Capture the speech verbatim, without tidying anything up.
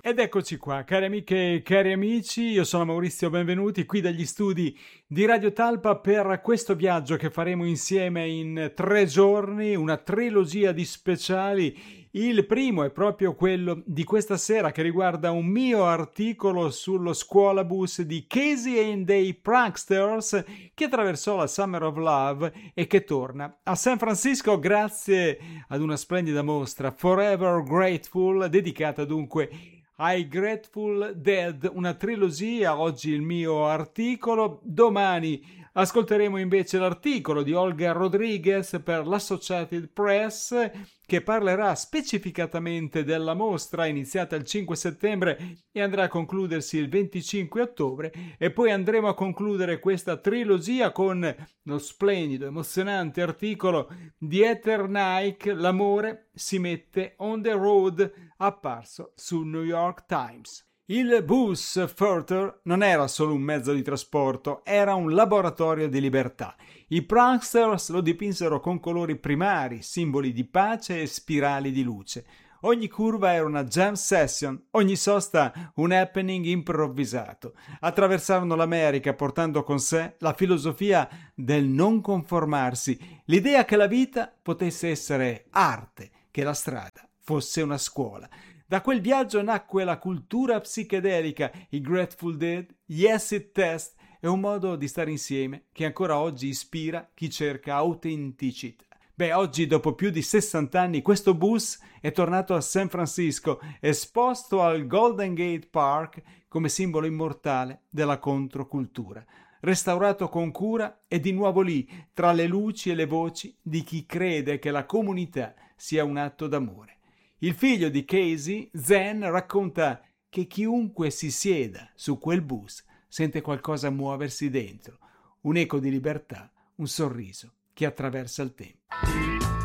Ed eccoci qua, cari amiche e cari amici, io sono Maurizio, benvenuti qui dagli studi di Radio Talpa per questo viaggio che faremo insieme in tre giorni, una trilogia di speciali. Il primo è proprio quello di questa sera che riguarda un mio articolo sullo scuolabus di Casey and the Pranksters che attraversò la Summer of Love e che torna a San Francisco grazie ad una splendida mostra Forever Grateful, dedicata dunque ai Grateful Dead, una trilogia. Oggi il mio articolo, domani ascolteremo invece l'articolo di Olga Rodriguez per l'Associated Press che parlerà specificatamente della mostra iniziata il cinque settembre e andrà a concludersi il venticinque ottobre, e poi andremo a concludere questa trilogia con lo splendido, emozionante articolo di Heather Nike, L'amore si mette on the road, apparso sul New York Times. Il bus Further non era solo un mezzo di trasporto, era un laboratorio di libertà. I pranksters lo dipinsero con colori primari, simboli di pace e spirali di luce. Ogni curva era una jam session, ogni sosta un happening improvvisato. Attraversarono l'America portando con sé la filosofia del non conformarsi, l'idea che la vita potesse essere arte, che la strada fosse una scuola. Da quel viaggio nacque la cultura psichedelica, i Grateful Dead, gli acid test e un modo di stare insieme che ancora oggi ispira chi cerca autenticità. Beh, oggi dopo più di sessanta anni questo bus è tornato a San Francisco, esposto al Golden Gate Park come simbolo immortale della controcultura. Restaurato con cura è di nuovo lì, tra le luci e le voci di chi crede che la comunità sia un atto d'amore. Il figlio di Casey, Zen, racconta che chiunque si sieda su quel bus sente qualcosa muoversi dentro, un eco di libertà, un sorriso che attraversa il tempo.